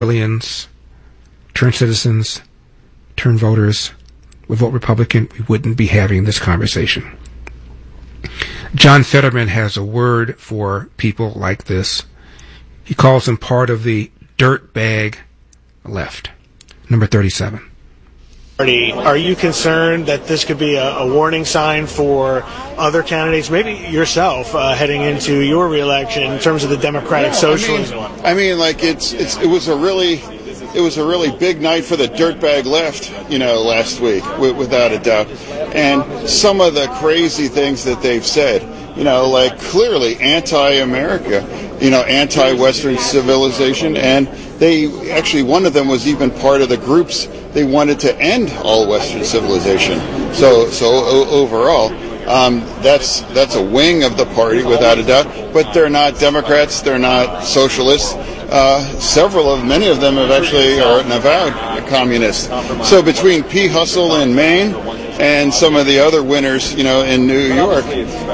Millions turn citizens, turn voters, would vote Republican, we wouldn't be having this conversation. John Fetterman has a word for people like this. He calls them part of the dirt bag left. Number 37. Are you concerned that this could be a warning sign for other candidates, maybe yourself, heading into your reelection in terms of the Democratic socialism? I mean, like it was a really big night for the dirtbag left, last week, without a doubt. And some of the crazy things that they've said, like clearly anti-America, anti-Western civilization, and they actually, one of them was even part of the groups. They wanted to end all Western civilization. So overall, that's a wing of the party without a doubt. But they're not Democrats. They're not socialists. Many of them are an avowed communist. So between P. Hustle in Maine and some of the other winners, in New York,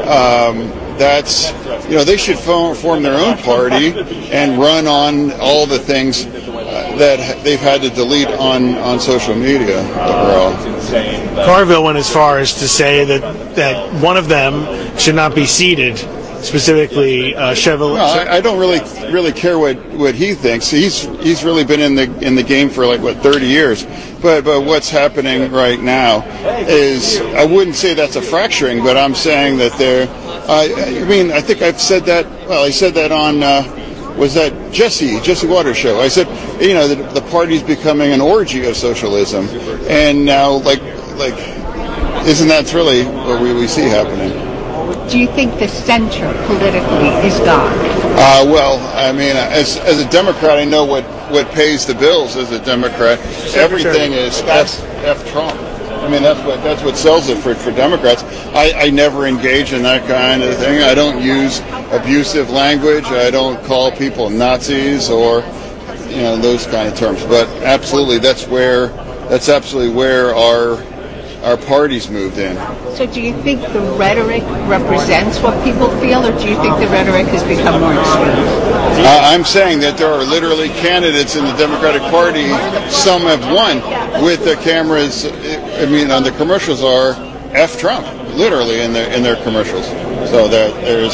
they should form their own party and run on all the things that they've had to delete on social media overall. Carville went as far as to say that one of them should not be seated, specifically Chevrolet. No, I don't really care what he thinks. He's really been in the game for 30 years. But what's happening right now is, I wouldn't say that's a fracturing, but I'm saying that I think I've said that. Well, I said that on. Was that Jesse Waters' show? I said, the party's becoming an orgy of socialism, and now, isn't that really what we see happening? Do you think the center politically is gone? As a Democrat, I know what pays the bills as a Democrat. Everything is F Trump. That's what sells it for Democrats. I never engage in that kind of thing. I don't use abusive language. I don't call people Nazis or those kind of terms. But absolutely, that's absolutely where our party's moved in. So do you think the rhetoric represents what people feel, or do you think the rhetoric has become more extreme? I'm saying that there are literally candidates in the Democratic Party. Some have won with the cameras. On the commercials are F Trump, literally in their commercials. So there's,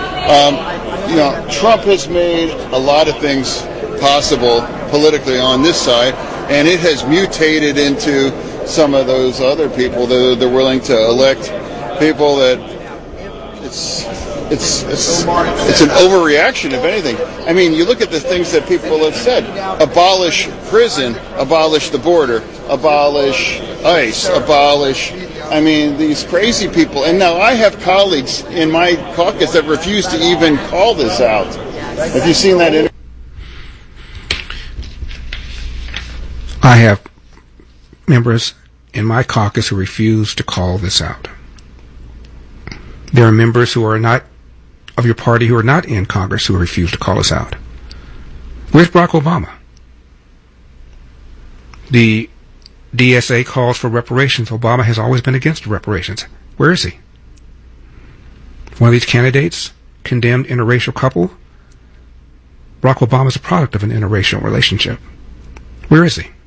Trump has made a lot of things possible politically on this side, and it has mutated into some of those other people that they're willing to elect people that it's an overreaction, if anything. You look at the things that people have said: abolish prison, abolish the border, abolish ICE, abolish. These crazy people. And now I have colleagues in my caucus that refuse to even call this out. Have you seen that interview? I have members in my caucus who refuse to call this out. There are members who are not of your party who are not in Congress who refuse to call this out. Where's Barack Obama? The DSA calls for reparations. Obama has always been against reparations. Where is he? One of these candidates condemned interracial couple. Barack Obama is a product of an interracial relationship. Where is he?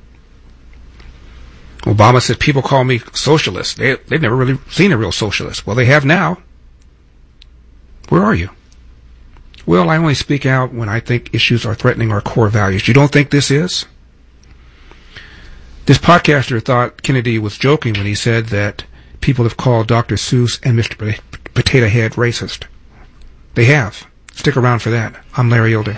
Obama said people call me socialist. They've never really seen a real socialist. Well, they have now. Where are you? Well, I only speak out when I think issues are threatening our core values. You don't think this is? This podcaster thought Kennedy was joking when he said that people have called Dr. Seuss and Mr. Potato Head racist. They have. Stick around for that. I'm Larry Elder.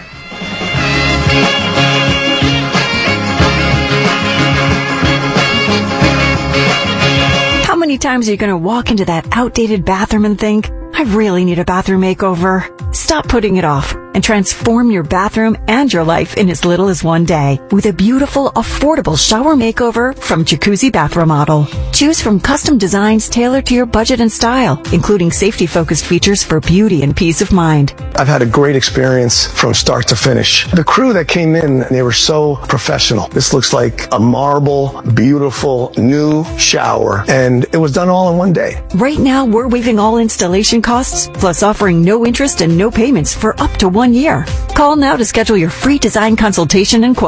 How many times are you going to walk into that outdated bathroom and think, I really need a bathroom makeover? Stop putting it off and transform your bathroom and your life in as little as one day with a beautiful, affordable shower makeover from Jacuzzi Bath Remodel. Choose from custom designs tailored to your budget and style, including safety-focused features for beauty and peace of mind. I've had a great experience from start to finish. The crew that came in, they were so professional. This looks like a marble, beautiful, new shower, and it was done all in one day. Right now, we're waiving all installation costs, plus offering no interest and no payments for up to 1 1 year. Call now to schedule your free design consultation and quote.